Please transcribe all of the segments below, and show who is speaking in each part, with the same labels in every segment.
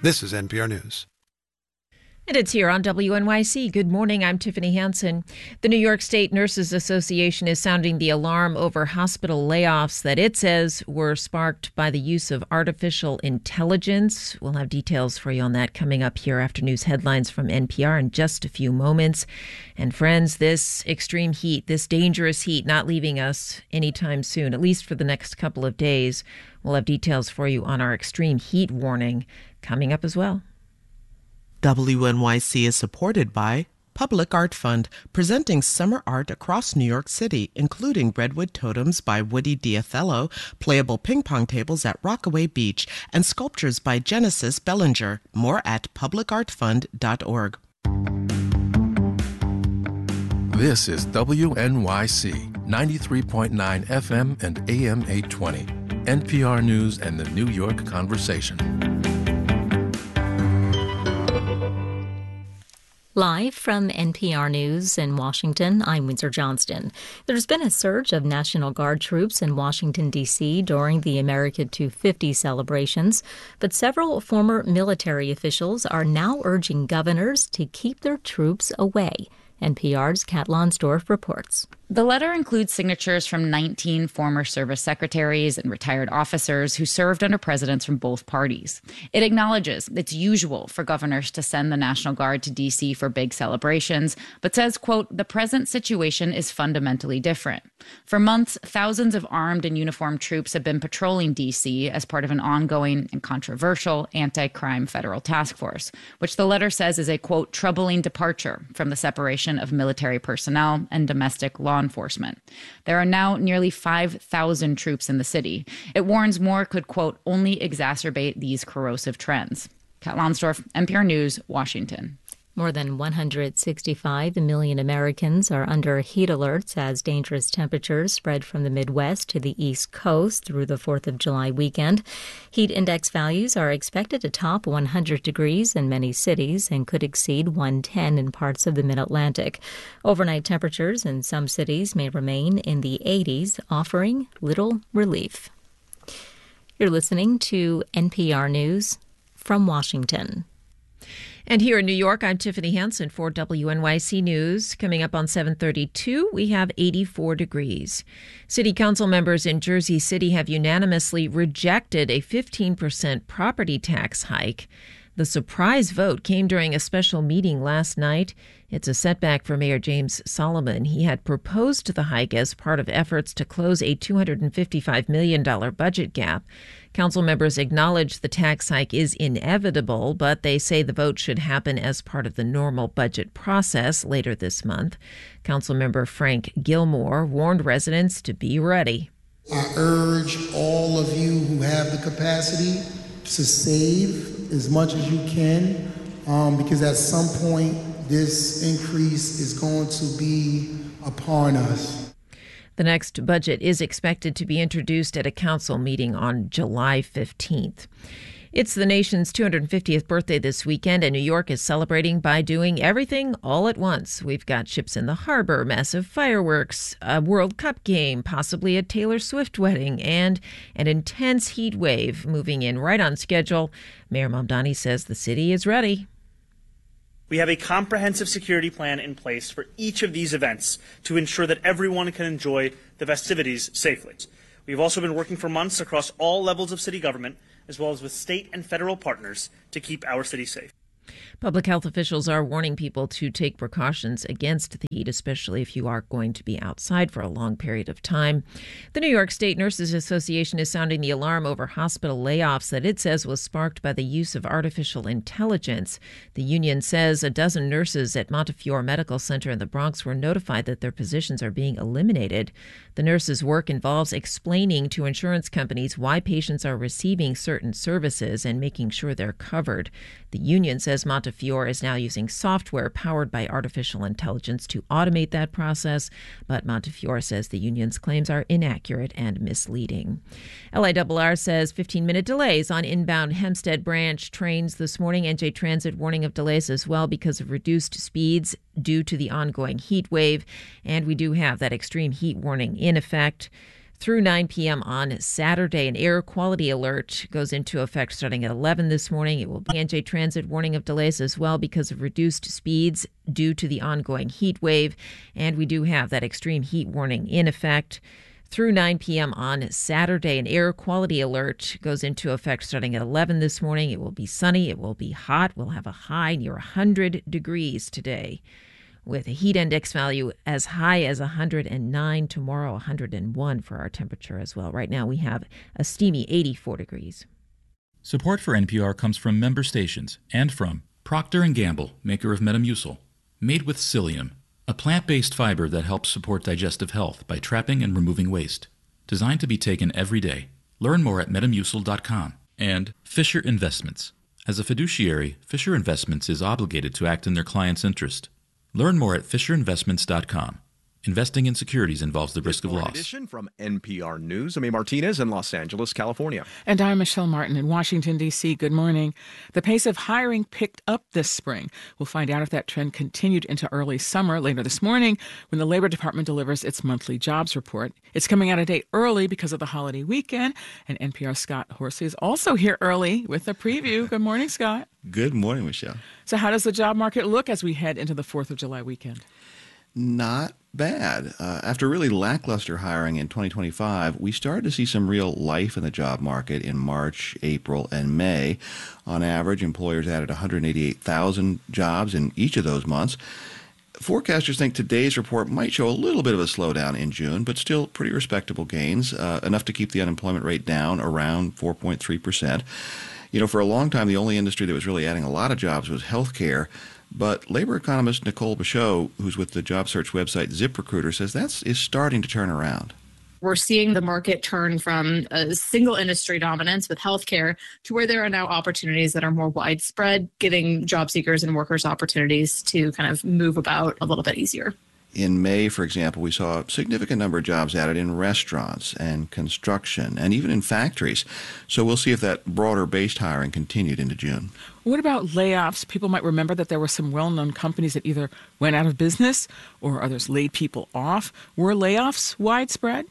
Speaker 1: This is NPR News.
Speaker 2: And it's here on WNYC. Good morning, I'm Tiffany Hansen. The New York State Nurses Association is sounding the alarm over hospital layoffs that it says were sparked by the use of artificial intelligence. We'll have details for you on that coming up here after news headlines from NPR in just a few moments. And friends, this extreme heat, this dangerous heat, not leaving us anytime soon, at least for the next couple of days. We'll have details for you on our extreme heat warning coming up as well.
Speaker 3: WNYC is supported by Public Art Fund, presenting summer art across New York City, including Redwood Totems by Woody Diothello, playable ping pong tables at Rockaway Beach, and sculptures by Genesis Bellinger. More at publicartfund.org.
Speaker 4: This is WNYC 93.9 FM and AM 820, NPR News and the New York Conversation.
Speaker 5: Live from NPR News in Washington, I'm Windsor Johnston. There's been a surge of National Guard troops in Washington, D.C. during the America 250 celebrations, but several former military officials are now urging governors to keep their troops away. NPR's Kat Lonsdorf reports.
Speaker 6: The letter includes signatures from 19 former service secretaries and retired officers who served under presidents from both parties. It acknowledges it's usual for governors to send the National Guard to D.C. for big celebrations, but says, quote, the present situation is fundamentally different. For months, thousands of armed and uniformed troops have been patrolling D.C. as part of an ongoing and controversial anti-crime federal task force, which the letter says is a, quote, troubling departure from the separation of military personnel and domestic law enforcement. There are now nearly 5,000 troops in the city. It warns more could, quote, only exacerbate these corrosive trends. Kat Lonsdorf, NPR News, Washington.
Speaker 5: More than 165 million Americans are under heat alerts as dangerous temperatures spread from the Midwest to the East Coast through the 4th of July weekend. Heat index values are expected to top 100 degrees in many cities and could exceed 110 in parts of the Mid-Atlantic. Overnight temperatures in some cities may remain in the 80s, offering little relief. You're listening to NPR News from Washington.
Speaker 2: And here in New York, I'm Tiffany Hansen for WNYC News. Coming up on 7:32, we have 84 degrees. City council members in Jersey City have unanimously rejected a 15% property tax hike. The surprise vote came during a special meeting last night. It's a setback for Mayor James Solomon. He had proposed the hike as part of efforts to close a $255 million budget gap. Council members acknowledge the tax hike is inevitable, but they say the vote should happen as part of the normal budget process later this month. Councilmember Frank Gilmore warned residents to be ready.
Speaker 7: I urge all of you who have the capacity to save as much as you can, because at some point this increase is going to be upon us.
Speaker 2: The next budget is expected to be introduced at a council meeting on July 15th. It's the nation's 250th birthday this weekend, and New York is celebrating by doing everything all at once. We've got ships in the harbor, massive fireworks, a World Cup game, possibly a Taylor Swift wedding, and an intense heat wave moving in right on schedule. Mayor Mamdani says the city is ready.
Speaker 8: We have a comprehensive security plan in place for each of these events to ensure that everyone can enjoy the festivities safely. We've also been working for months across all levels of city government, as well as with state and federal partners, to keep our city safe.
Speaker 2: Public health officials are warning people to take precautions against the heat, especially if you are going to be outside for a long period of time. The New York State Nurses Association is sounding the alarm over hospital layoffs that it says was sparked by the use of artificial intelligence. The union says a dozen nurses at Montefiore Medical Center in the Bronx were notified that their positions are being eliminated. The nurses' work involves explaining to insurance companies why patients are receiving certain services and making sure they're covered. The union says Montefiore is now using software powered by artificial intelligence to automate that process, but Montefiore says the union's claims are inaccurate and misleading. LIRR says 15-minute delays on inbound Hempstead Branch trains this morning. NJ Transit warning of delays as well because of reduced speeds due to the ongoing heat wave, and we do have that extreme heat warning in effect. through 9 p.m. on Saturday. An air quality alert goes into effect starting at 11 this morning. It will be PNJ Transit warning of delays as well because of reduced speeds due to the ongoing heat wave. And we do have that extreme heat warning in effect through 9 p.m. on Saturday. An air quality alert goes into effect starting at 11 this morning. It will be sunny. It will be hot. We'll have a high near 100 degrees today, with a heat index value as high as 109, tomorrow 101 for our temperature as well. Right now we have a steamy 84 degrees.
Speaker 1: Support for NPR comes from member stations and from Procter & Gamble, maker of Metamucil, made with psyllium, a plant-based fiber that helps support digestive health by trapping and removing waste. Designed to be taken every day. Learn more at metamucil.com. And Fisher Investments. As a fiduciary, Fisher Investments is obligated to act in their client's interest. Learn more at FisherInvestments.com. Investing in securities involves the risk of loss.
Speaker 9: Edition from NPR News. I'm A. Martinez in Los Angeles, California.
Speaker 10: And I'm Michelle Martin in Washington, D.C. Good morning. The pace of hiring picked up this spring. We'll find out if that trend continued into early summer later this morning when the Labor Department delivers its monthly jobs report. It's coming out a day early because of the holiday weekend. And NPR's Scott Horsley is also here early with a preview. Good morning, Scott.
Speaker 11: Good morning, Michelle.
Speaker 10: So how does the job market look as we head into the 4th of July weekend?
Speaker 11: Not bad. After really lackluster hiring in 2025, we started to see some real life in the job market in March, April, and May. On average, employers added 188,000 jobs in each of those months. Forecasters think today's report might show a little bit of a slowdown in June, but still pretty respectable gains, enough to keep the unemployment rate down around 4.3%. You know, for a long time, the only industry that was really adding a lot of jobs was healthcare. But labor economist Nicole Bachot, who's with the job search website ZipRecruiter, says that is starting to turn around.
Speaker 12: We're seeing the market turn from a single industry dominance with healthcare to where there are now opportunities that are more widespread, giving job seekers and workers opportunities to kind of move about a little bit easier.
Speaker 11: In May, for example, we saw a significant number of jobs added in restaurants and construction and even in factories. So we'll see if that broader-based hiring continued into June.
Speaker 10: What about layoffs? People might remember that there were some well-known companies that either went out of business or others laid people off. Were layoffs widespread?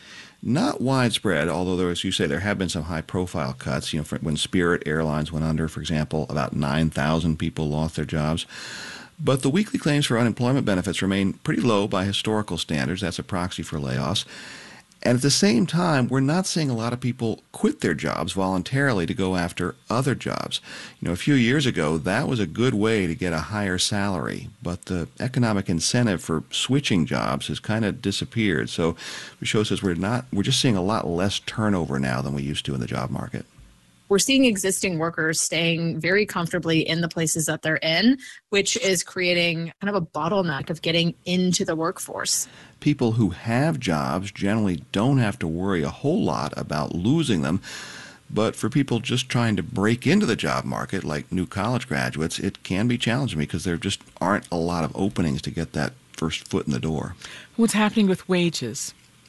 Speaker 11: Not widespread, although there, as you say, there have been some high-profile cuts. You know, when Spirit Airlines went under, for example, about 9,000 people lost their jobs. But the weekly claims for unemployment benefits remain pretty low by historical standards. That's a proxy for layoffs. And at the same time, we're not seeing a lot of people quit their jobs voluntarily to go after other jobs. You know, a few years ago, that was a good way to get a higher salary. But the economic incentive for switching jobs has kind of disappeared. So Bachot says we're just seeing a lot less turnover now than we used to in the job market.
Speaker 12: We're seeing existing workers staying very comfortably in the places that they're in, which is creating kind of a bottleneck of getting into the workforce.
Speaker 11: People who have jobs generally don't have to worry a whole lot about losing them. But for people just trying to break into the job market, like new college graduates, it can be challenging because there just aren't a lot of openings to get that first foot in the door.
Speaker 10: What's happening with wages?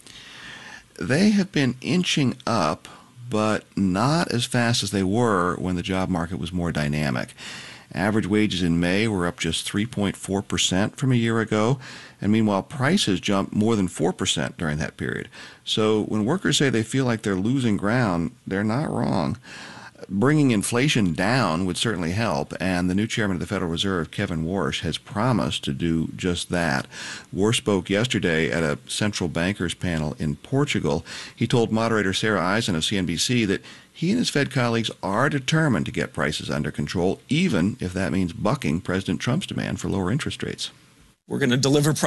Speaker 11: They have been inching up, but not as fast as they were when the job market was more dynamic. Average wages in May were up just 3.4% from a year ago, and meanwhile prices jumped more than 4% during that period. So when workers say they feel like they're losing ground, they're not wrong. Bringing inflation down would certainly help, and the new chairman of the Federal Reserve, Kevin Warsh, has promised to do just that. Warsh spoke yesterday at a central bankers panel in Portugal. He told moderator Sarah Eisen of CNBC that he and his Fed colleagues are determined to get prices under control, even if that means bucking President Trump's demand for lower interest rates.
Speaker 13: We're going to deliver